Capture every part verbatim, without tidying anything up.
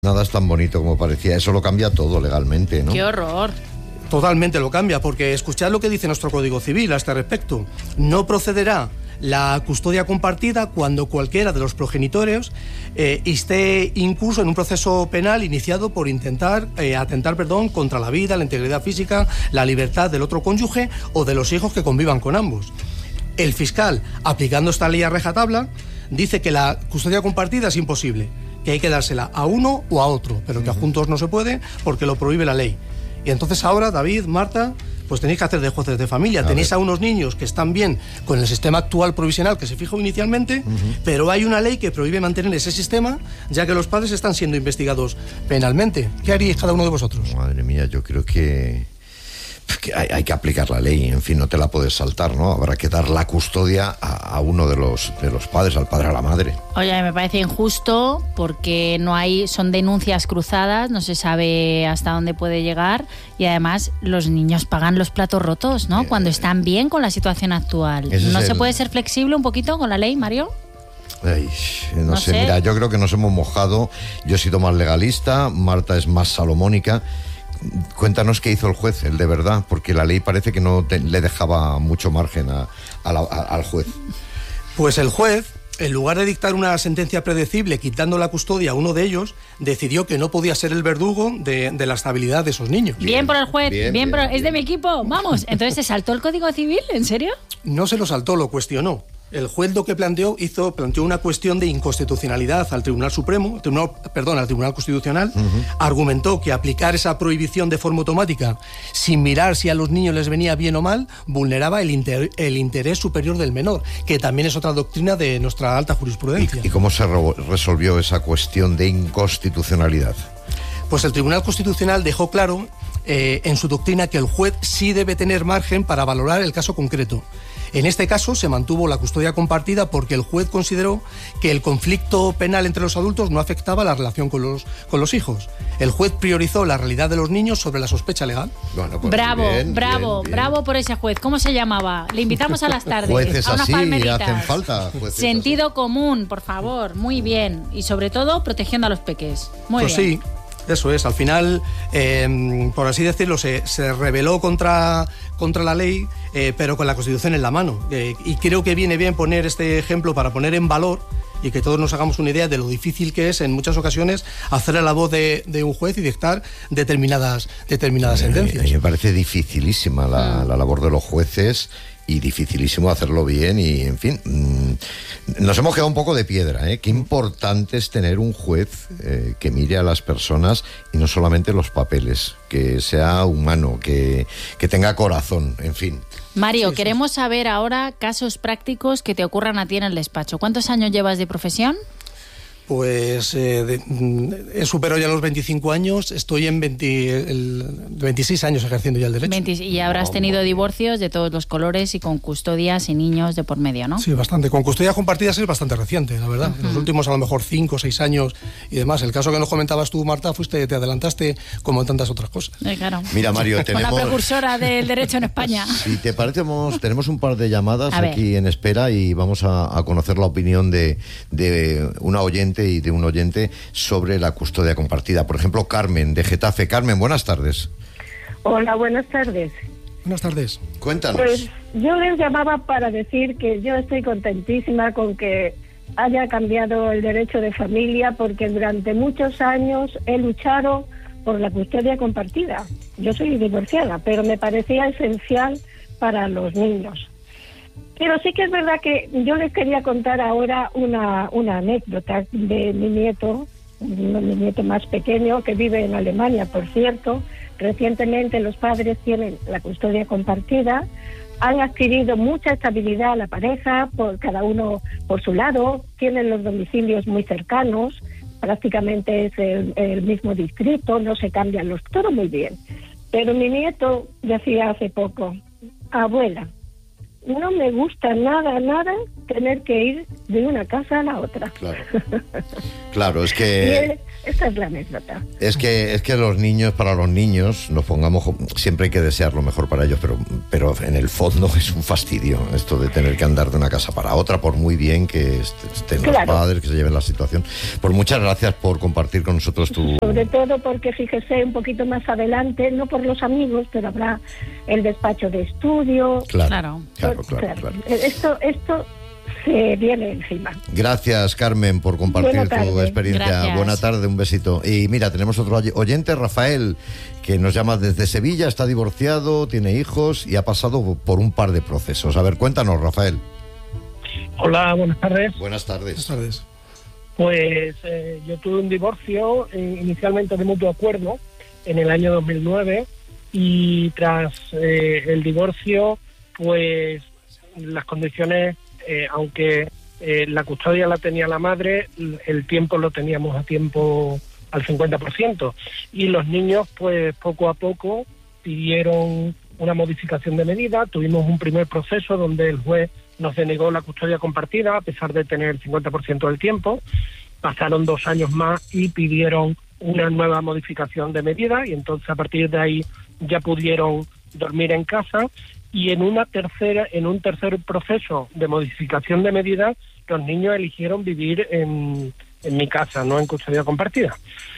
Nada es tan bonito como parecía. Eso lo cambia todo legalmente, ¿no? ¡Qué horror! Totalmente lo cambia, porque escuchad lo que dice nuestro Código Civil a este respecto. No procederá la custodia compartida cuando cualquiera de los progenitores eh, esté incurso en un proceso penal iniciado por intentar eh, atentar perdón, contra la vida, la integridad física, la libertad del otro cónyuge o de los hijos que convivan con ambos. El fiscal, aplicando esta ley a rajatabla, dice que la custodia compartida es imposible, que hay que dársela a uno o a otro, pero que a juntos no se puede porque lo prohíbe la ley. Y entonces ahora, David, Marta, pues tenéis que hacer de jueces de familia. A tenéis ver. a unos niños que están bien con el sistema actual provisional que se fijó inicialmente, uh-huh. pero hay una ley que prohíbe mantener ese sistema, ya que los padres están siendo investigados penalmente. ¿Qué haríais cada uno de vosotros? Madre mía, yo creo que... que hay, hay que aplicar la ley, en fin, no te la puedes saltar, ¿no? Habrá que dar la custodia a, a uno de los, de los padres, al padre, a la madre. Oye, me parece injusto porque no hay, son denuncias cruzadas, no se sabe hasta dónde puede llegar y además los niños pagan los platos rotos, ¿no? Eh, Cuando están bien con la situación actual. ¿No se el... puede ser flexible un poquito con la ley, Mario? Ay, no, no sé, sé, mira, yo creo que nos hemos mojado. Yo he sido más legalista, Marta es más salomónica. Cuéntanos qué hizo el juez, el de verdad, porque la ley parece que no te, le dejaba mucho margen a, a la, a, al juez. Pues el juez, en lugar de dictar una sentencia predecible quitando la custodia a uno de ellos, decidió que no podía ser el verdugo de, de la estabilidad de esos niños. Bien, bien por el juez, bien, bien, bien por, bien. Es de mi equipo, vamos. Entonces, ¿se saltó el Código Civil? ¿En serio? No se lo saltó, lo cuestionó. El juez lo que planteó, hizo, planteó una cuestión de inconstitucionalidad al Tribunal Supremo, tribunal, perdón, al Tribunal Constitucional, uh-huh. argumentó que aplicar esa prohibición de forma automática, sin mirar si a los niños les venía bien o mal, vulneraba el, inter, el interés superior del menor, que también es otra doctrina de nuestra alta jurisprudencia. ¿Y, y cómo se re- resolvió esa cuestión de inconstitucionalidad? Pues el Tribunal Constitucional dejó claro eh, en su doctrina que el juez sí debe tener margen para valorar el caso concreto. En este caso se mantuvo la custodia compartida porque el juez consideró que el conflicto penal entre los adultos no afectaba la relación con los, con los hijos. El juez priorizó la realidad de los niños sobre la sospecha legal. Bueno, pues bravo, bien, bravo, bien, bien. bravo por ese juez. ¿Cómo se llamaba? Le invitamos a las tardes. Jueces a unas así palmeritas. Hacen falta. Sentido así. común, por favor. Muy bien. Y sobre todo, protegiendo a los peques. Muy pues bien. Sí. Eso es, al final, eh, por así decirlo, se, se rebeló contra, contra la ley, eh, pero con la Constitución en la mano. Eh, y creo que viene bien poner este ejemplo para poner en valor y que todos nos hagamos una idea de lo difícil que es en muchas ocasiones hacer la voz de, de un juez y dictar determinadas, determinadas a mí, sentencias. A mí me parece dificilísima la, la labor de los jueces y dificilísimo hacerlo bien y, en fin, mmm, nos hemos quedado un poco de piedra, ¿eh? Qué importante es tener un juez eh, que mire a las personas y no solamente los papeles, que sea humano, que, que tenga corazón, en fin. Mario, sí, sí. Queremos saber ahora casos prácticos que te ocurran a ti en el despacho. ¿Cuántos años llevas de profesión? Pues eh, de, he superado ya los veinticinco años, estoy en veinte, el, veintiséis años ejerciendo ya el derecho. veinte, y habrás oh, tenido divorcios de todos los colores y con custodias y niños de por medio, ¿no? Sí, bastante. Con custodias compartidas es bastante reciente, la verdad. Uh-huh. En los últimos a lo mejor cinco o seis años y demás. El caso que nos comentabas tú, Marta, fuiste, te adelantaste como en tantas otras cosas. Eh, claro. Mira, Mario, tenemos... Con la precursora del derecho en España. Si te parece, tenemos un par de llamadas aquí en espera y vamos a, a conocer la opinión de, de una oyente y de un oyente sobre la custodia compartida. Por ejemplo, Carmen, de Getafe. Carmen, buenas tardes. Hola, buenas tardes. Buenas tardes. Cuéntanos. Pues yo les llamaba para decir que yo estoy contentísima con que haya cambiado el derecho de familia, porque durante muchos años he luchado por la custodia compartida. Yo soy divorciada, pero me parecía esencial para los niños. Pero sí que es verdad que yo les quería contar ahora una, una anécdota de mi nieto, mi nieto más pequeño, que vive en Alemania, por cierto. Recientemente los padres tienen la custodia compartida, han adquirido mucha estabilidad a la pareja, por cada uno por su lado, tienen los domicilios muy cercanos, prácticamente es el, el mismo distrito, no se cambian los... todo muy bien. Pero mi nieto decía hace poco, abuela, no me gusta nada, nada tener que ir de una casa a la otra. Claro, claro, es que Esta es la anécdota. Es que, es que los niños, para los niños, nos pongamos, siempre hay que desear lo mejor para ellos, pero, pero en el fondo es un fastidio esto de tener que andar de una casa para otra, por muy bien que estén claro. los padres, que se lleven la situación. Pues muchas gracias por compartir con nosotros tu... Sobre todo porque, fíjese, un poquito más adelante, no por los amigos, pero habrá el despacho de estudio. Claro, claro, claro. claro, claro. Esto, esto se viene encima. Gracias, Carmen, por compartir tu experiencia. Gracias. Buena tarde, un besito. Y mira, tenemos otro oyente, Rafael, que nos llama desde Sevilla, está divorciado, tiene hijos y ha pasado por un par de procesos. A ver, cuéntanos, Rafael. Hola, buenas tardes. Buenas tardes. Buenas tardes. Pues eh, yo tuve un divorcio eh, inicialmente de mutuo acuerdo en el año dos mil nueve y tras eh, el divorcio, pues las condiciones, eh, aunque eh, la custodia la tenía la madre, el tiempo lo teníamos a tiempo al cincuenta por ciento y los niños, pues poco a poco pidieron una modificación de medida. Tuvimos un primer proceso donde el juez nos denegó la custodia compartida a pesar de tener el cincuenta por ciento del tiempo. Pasaron dos años más y pidieron una nueva modificación de medida y entonces a partir de ahí ya pudieron dormir en casa y en una tercera, en un tercer proceso de modificación de medida, los niños eligieron vivir en, en mi casa, no en custodia compartida.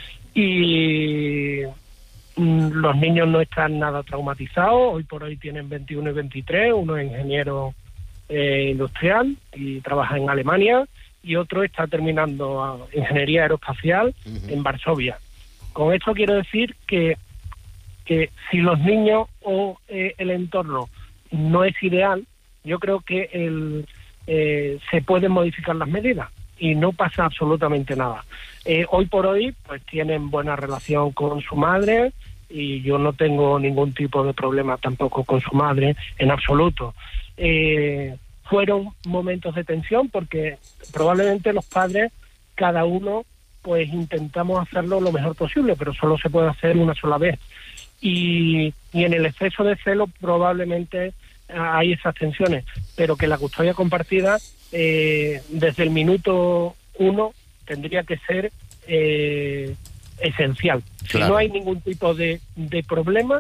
Y mm, los niños no están nada traumatizados, hoy por hoy tienen veintiuno y veintitrés, uno es ingeniero eh, industrial y trabaja en Alemania y otro está terminando ingeniería aeroespacial uh-huh. en Varsovia. Con esto quiero decir que, que si los niños o eh, el entorno no es ideal, yo creo que el, eh, se pueden modificar las medidas y no pasa absolutamente nada. Eh, hoy por hoy pues tienen buena relación con su madre y yo no tengo ningún tipo de problema tampoco con su madre en absoluto. Eh, fueron momentos de tensión porque probablemente los padres, cada uno, pues intentamos hacerlo lo mejor posible, pero solo se puede hacer una sola vez. Y, y en el exceso de celo probablemente hay esas tensiones, pero que la custodia compartida eh, desde el minuto uno tendría que ser eh, esencial. Claro. Si no hay ningún tipo de, de problema,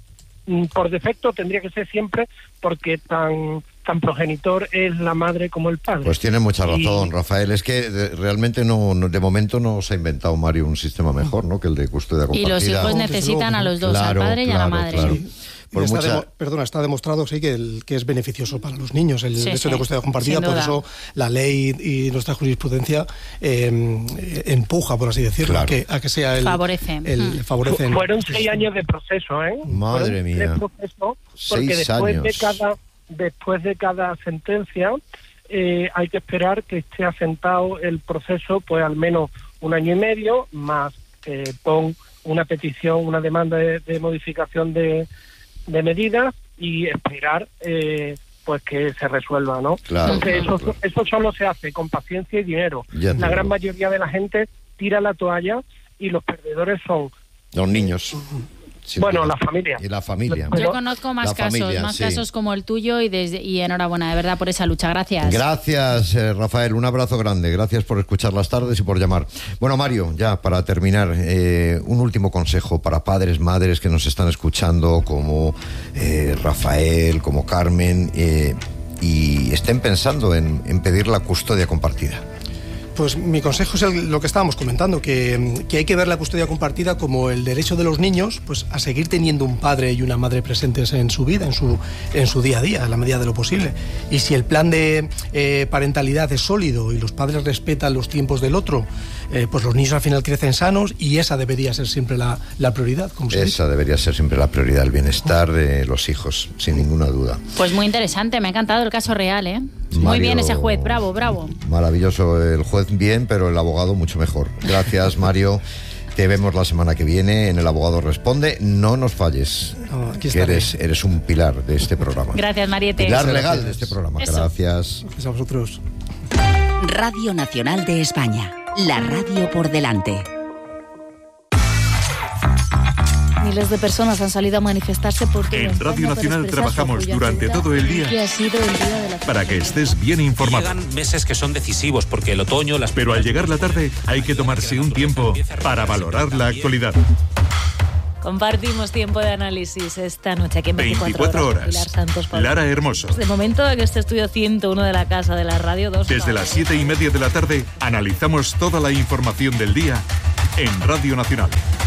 por defecto tendría que ser siempre porque tan tan progenitor es la madre como el padre. Pues tiene mucha razón, y... Rafael. Es que de, realmente no, no, de momento no se ha inventado, Mario, un sistema mejor, ¿no?, que el de custodia compartida. Y los hijos necesitan a los dos, claro, al padre y claro, a la madre. Claro. Sí. Por está mucha... demo, perdona, está demostrado sí que, el, que es beneficioso para los niños el sí, hecho sí, de custodia compartida, por eso la ley y nuestra jurisprudencia eh, empuja, por así decirlo, claro. a, que, a que sea el... Favorece. El, mm. favorecen. Fueron seis años de proceso, ¿eh? Madre Fueron mía. Procesos, porque seis después años. de cada después de cada sentencia eh, hay que esperar que esté asentado el proceso, pues al menos un año y medio, más eh, pon una petición, una demanda de, de modificación de de medidas y esperar eh, pues que se resuelva, ¿no? Claro, Entonces claro, eso, claro. eso solo se hace con paciencia y dinero. Ya la gran digo. mayoría de la gente tira la toalla y los perdedores son los niños. Sí, bueno, sí. la familia. Y la familia. Yo conozco más La casos, familia, más sí. casos como el tuyo y desde y enhorabuena de verdad por esa lucha. Gracias. Gracias, eh, Rafael. Un abrazo grande. Gracias por escuchar las tardes y por llamar. Bueno, Mario, ya para terminar, eh, un último consejo para padres, madres que nos están escuchando, como eh, Rafael, como Carmen, eh, y estén pensando en, en pedir la custodia compartida. Pues mi consejo es el, lo que estábamos comentando, que, que hay que ver la custodia compartida como el derecho de los niños pues a seguir teniendo un padre y una madre presentes en su vida, en su, en su día a día, a la medida de lo posible. Y si el plan de eh, parentalidad es sólido y los padres respetan los tiempos del otro, eh, pues los niños al final crecen sanos y esa debería ser siempre la, la prioridad. Como se Esa dice. debería ser siempre la prioridad, el bienestar de los hijos, sin ninguna duda. Pues muy interesante, me ha encantado el caso real, ¿eh? Muy Mario, bien ese juez, bravo, bravo. Maravilloso, el juez bien, pero el abogado mucho mejor. Gracias, Mario. Te vemos la semana que viene en El Abogado Responde. No nos falles, No, aquí que eres, eres un pilar de este programa. Gracias, Mariette. Pilar Gracias. legal de este programa. Eso. Gracias. Gracias a vosotros. Radio Nacional de España, la radio por delante. Miles de personas han salido a manifestarse por todo En Radio Nacional trabajamos durante todo el día que ha sido el día de la para que estés bien informado. Llegan meses que son decisivos porque el otoño... Las... Pero al llegar la tarde hay que tomarse un tiempo para valorar la actualidad. Compartimos tiempo de análisis esta noche aquí en veinticuatro horas. Pilar Santos, Pablo. Lara Hermoso. De momento en este estudio ciento uno de la Casa de la Radio dos. Desde las siete y media de la tarde analizamos toda la información del día en Radio Nacional.